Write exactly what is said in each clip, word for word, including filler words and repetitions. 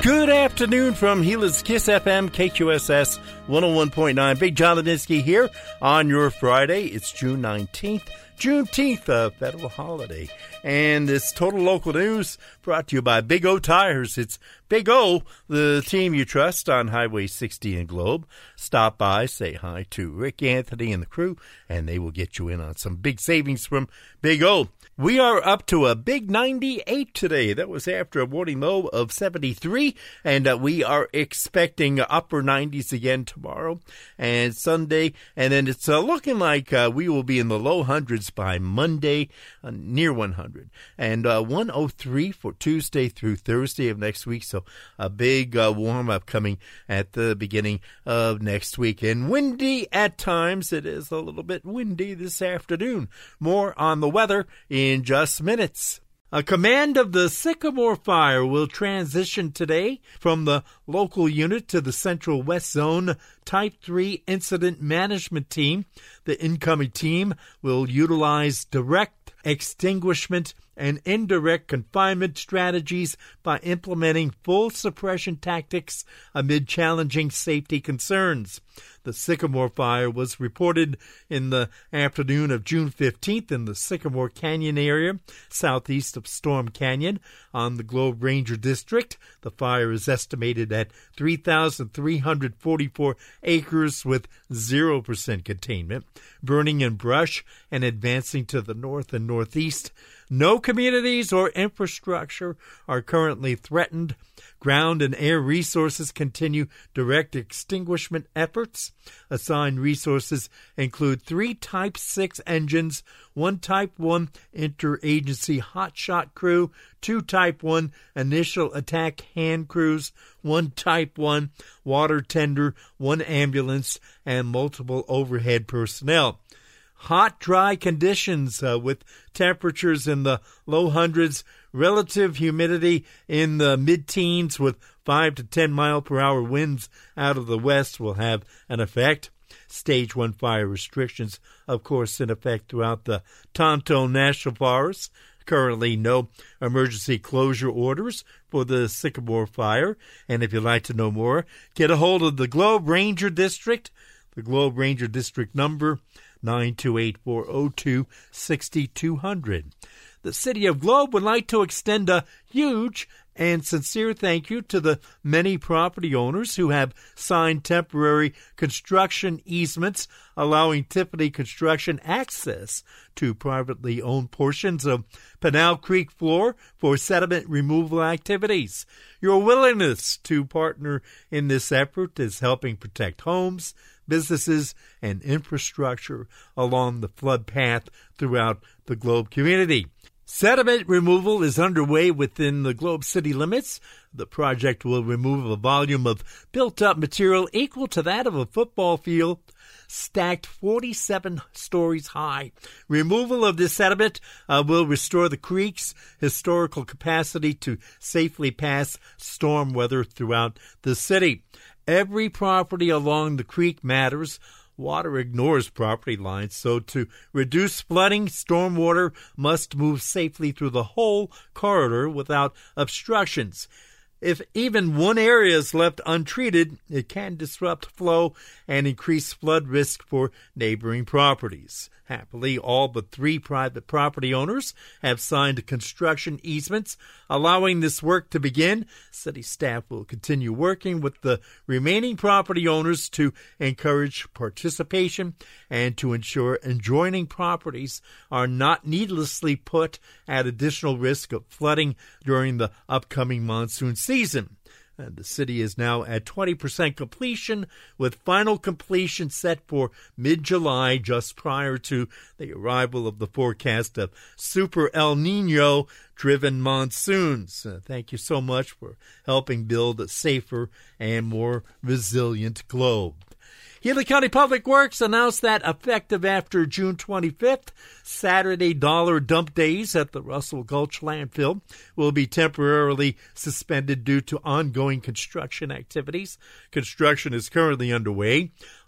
Good afternoon from Gila Kiss F M, K Q S S one oh one point nine. Big John Ladinsky here on your Friday. It's June nineteenth, Juneteenth, a federal holiday. And it's Total Local News brought to you by Big O Tires. It's Big O, the team you trust on Highway sixty in Globe. Stop by, say hi to Rick, Anthony, and the crew, and they will get you in on some big savings from Big O. We are up to a big ninety-eight today. That was after a morning low of seventy-three, and uh, we are expecting upper nineties again tomorrow and Sunday. And then it's uh, looking like uh, we will be in the low hundreds by Monday, uh, near one hundred. And uh, one oh three for Tuesday through Thursday of next week. So a big uh, warm-up coming at the beginning of next week. And windy at times. It is a little bit windy this afternoon. More on the weather in just minutes. A command of the Sycamore Fire will transition today from the local unit to the Central West Zone Type three Incident Management Team. The incoming team will utilize direct extinguishment and indirect confinement strategies by implementing full suppression tactics amid challenging safety concerns. The Sycamore Fire was reported in the afternoon of June fifteenth in the Sycamore Canyon area, southeast of Storm Canyon, on the Globe Ranger District. The fire is estimated at three thousand three hundred forty-four acres with zero percent containment, burning in brush and advancing to the north and northeast. No communities or infrastructure are currently threatened. Ground and air resources continue direct extinguishment efforts. Assigned resources include three Type six engines, one Type one interagency hotshot crew, two Type one initial attack hand crews, one Type one water tender, one ambulance, and multiple overhead personnel. Hot, dry conditions uh, with temperatures in the low hundreds, relative humidity in the mid-teens with five to ten mile per hour winds out of the west will have an effect. Stage one fire restrictions, of course, in effect throughout the Tonto National Forest. Currently, no emergency closure orders for the Sycamore Fire. And if you'd like to know more, get a hold of the Globe Ranger District. The Globe Ranger District number nine two eight, four oh two, six two zero zero. The City of Globe would like to extend a huge and sincere thank you to the many property owners who have signed temporary construction easements allowing Tiffany Construction access to privately owned portions of Pinal Creek floor for sediment removal activities. Your willingness to partner in this effort is helping protect homes, businesses, and infrastructure along the flood path throughout the Globe community. Sediment removal is underway within the Globe city limits. The project will remove a volume of built-up material equal to that of a football field, stacked forty-seven stories high. Removal of this sediment uh, will restore the creek's historical capacity to safely pass storm weather throughout the city. Every property along the creek matters. Water ignores property lines, so to reduce flooding, stormwater must move safely through the whole corridor without obstructions. If even one area is left untreated, it can disrupt flow and increase flood risk for neighboring properties. Happily, all but three private property owners have signed construction easements allowing this work to begin. City staff will continue working with the remaining property owners to encourage participation and to ensure adjoining properties are not needlessly put at additional risk of flooding during the upcoming monsoon season. And the city is now at twenty percent completion, with final completion set for mid-July, just prior to the arrival of the forecast of Super El Nino-driven monsoons. Uh, thank you so much for helping build a safer and more resilient Globe. Gila County Public Works announced that effective after June twenty-fifth, Saturday dollar dump days at the Russell Gulch landfill will be temporarily suspended due to ongoing construction activities. Construction is currently underway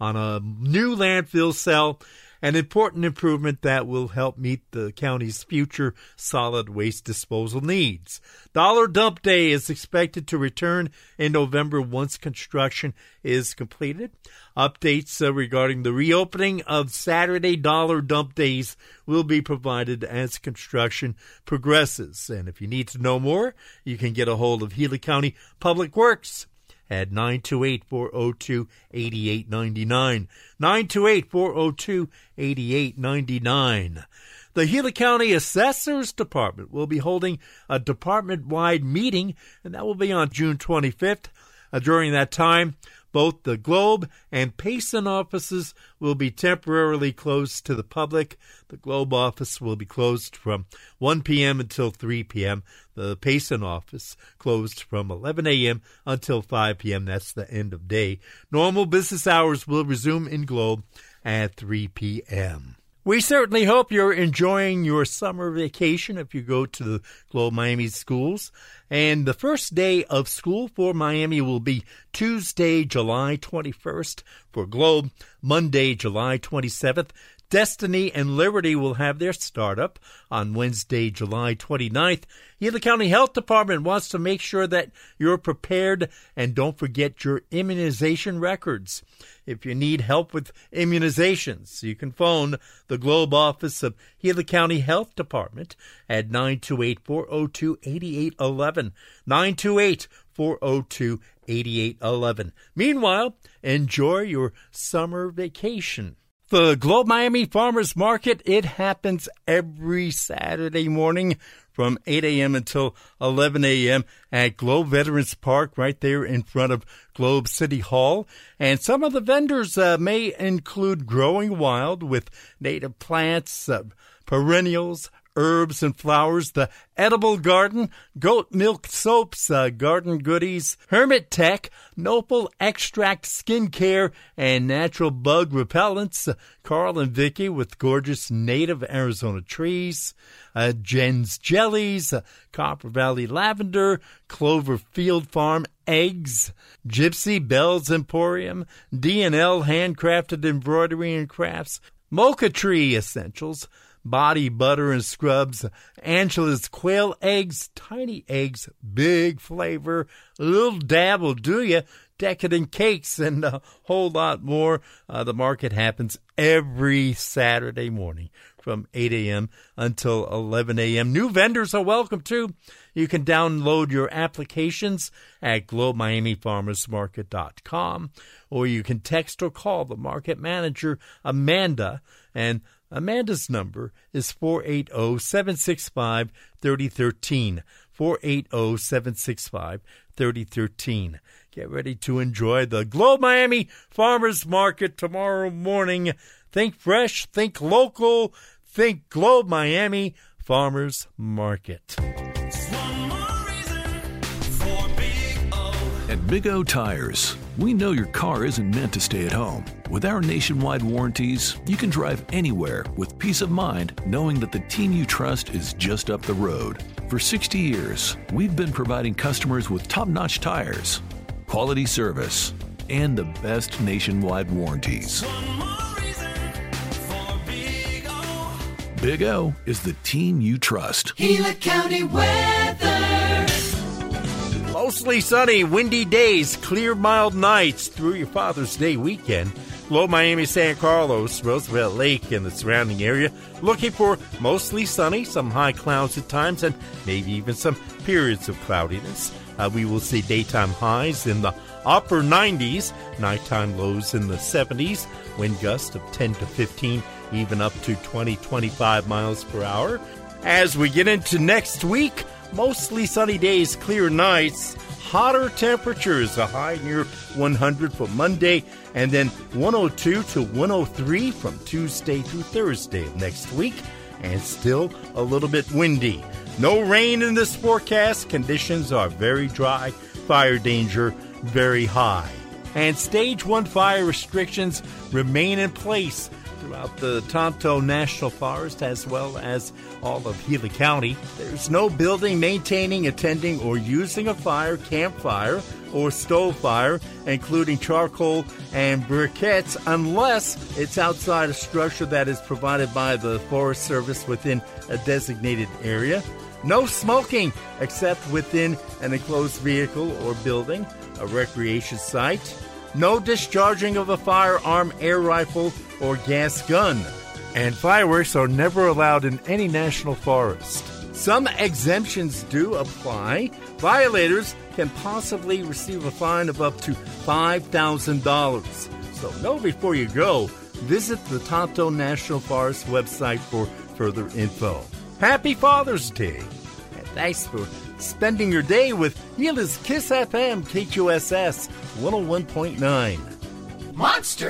on a new landfill cell, an important improvement that will help meet the county's future solid waste disposal needs. Dollar Dump Day is expected to return in November once construction is completed. Updates uh, regarding the reopening of Saturday Dollar Dump Days will be provided as construction progresses. And if you need to know more, you can get a hold of Gila County Public Works at nine two eight, four oh two, eight eight nine nine. nine two eight, four oh two, eight eight nine nine. The Gila County Assessor's Department will be holding a department-wide meeting, and that will be on June twenty-fifth. Uh, during that time, both the Globe and Payson offices will be temporarily closed to the public. The Globe office will be closed from one p.m. until three p.m. The Payson office closed from eleven a.m. until five p.m. That's the end of day. Normal business hours will resume in Globe at three p.m. We certainly hope you're enjoying your summer vacation if you go to the Globe Miami schools. And the first day of school for Miami will be Tuesday, July twenty-first for Globe, Monday, July twenty-seventh. Destiny and Liberty will have their startup on Wednesday, July twenty-ninth. Gila County Health Department wants to make sure that you're prepared, and don't forget your immunization records. If you need help with immunizations, you can phone the Globe office of Gila County Health Department at nine two eight, four oh two, eight eight one one, nine two eight, four oh two, eight eight one one. Meanwhile, enjoy your summer vacation. The Globe Miami Farmers Market, it happens every Saturday morning from eight a.m. until eleven a.m. at Globe Veterans Park right there in front of Globe City Hall. And some of the vendors uh, may include growing wild with native plants, uh, perennials, herbs and flowers, the edible garden, goat milk soaps, uh, garden goodies, Hermit Tech, Nopal extract skincare, and natural bug repellents. Uh, Carl and Vicky with gorgeous native Arizona trees, uh, Jen's jellies, uh, Copper Valley lavender, Clover Field Farm eggs, Gypsy Bells Emporium, D and L handcrafted embroidery and crafts, Mocha Tree essentials, body butter and scrubs, Angela's quail eggs, tiny eggs, big flavor, a little dab will do ya, decadent cakes, and a whole lot more. Uh, the market happens every Saturday morning from eight a.m. until eleven a.m. New vendors are welcome, too. You can download your applications at globe miami farmers market dot com, or you can text or call the market manager, Amanda, and Amanda's number is four eight zero, seven six five, three zero one three, four eight zero, seven six five, three zero one three. Get ready to enjoy the Globe Miami Farmers Market tomorrow morning. Think fresh, think local, think Globe Miami Farmers Market. At Big O Tires, we know your car isn't meant to stay at home. With our nationwide warranties, you can drive anywhere with peace of mind knowing that the team you trust is just up the road. For sixty years, we've been providing customers with top-notch tires, quality service, and the best nationwide warranties. Big O is the team you trust. Gila County weather. Mostly sunny, windy days, clear, mild nights through your Father's Day weekend. Globe Miami, San Carlos, Roosevelt Lake, and the surrounding area. Looking for mostly sunny, some high clouds at times, and maybe even some periods of cloudiness. Uh, we will see daytime highs in the upper nineties, nighttime lows in the seventies, wind gusts of ten to fifteen, even up to twenty to twenty-five miles per hour. As we get into next week, mostly sunny days, clear nights, hotter temperatures, a high near one hundred for Monday, and then one oh two to one oh three from Tuesday through Thursday of next week, and still a little bit windy. No rain in this forecast. Conditions are very dry. Fire danger very high. And stage one fire restrictions remain in place throughout the Tonto National Forest as well as all of Gila County. There's no building, maintaining, attending, or using a fire, campfire, or stove fire, including charcoal and briquettes, unless it's outside a structure that is provided by the Forest Service within a designated area. No smoking except within an enclosed vehicle or building, a recreation site. No discharging of a firearm, air rifle, or gas gun. And fireworks are never allowed in any national forest. Some exemptions do apply. Violators can possibly receive a fine of up to five thousand dollars. So know before you go. Visit the Tonto National Forest website for further info. Happy Father's Day. And thanks for spending your day with Gila's Kiss F M K Q S S one oh one point nine. Monster